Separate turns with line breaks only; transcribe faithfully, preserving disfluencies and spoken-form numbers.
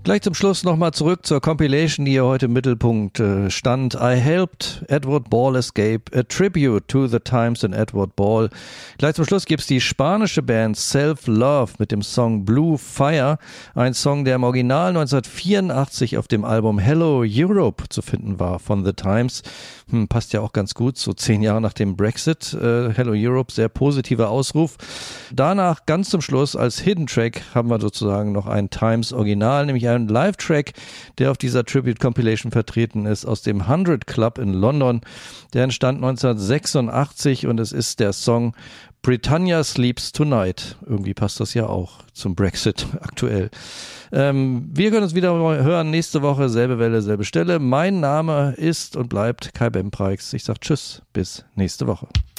Gleich zum Schluss nochmal zurück zur Compilation, die hier heute im Mittelpunkt äh, stand. I helped Edward Ball escape, a tribute to the times and Edward Ball. Gleich zum Schluss gibt's die spanische Band Self Love mit dem Song Blue Fire. Ein Song, der im Original neunzehnhundertvierundachtzig auf dem Album Hello Europe zu finden war von The Times. Hm, passt ja auch ganz gut, so zehn Jahre nach dem Brexit. Äh, Hello Europe, sehr positiver Ausruf. Danach ganz zum Schluss als Hidden Track haben wir sozusagen noch ein Times Original, nämlich ein Live-Track, der auf dieser Tribute-Compilation vertreten ist, aus dem hundred Club in London. Der entstand neunzehnhundertsechsundachtzig und es ist der Song Britannia Sleeps Tonight. Irgendwie passt das ja auch zum Brexit aktuell. Ähm, wir können uns wieder hören nächste Woche, selbe Welle, selbe Stelle. Mein Name ist und bleibt Kai Bempreix. Ich sage Tschüss, bis nächste Woche.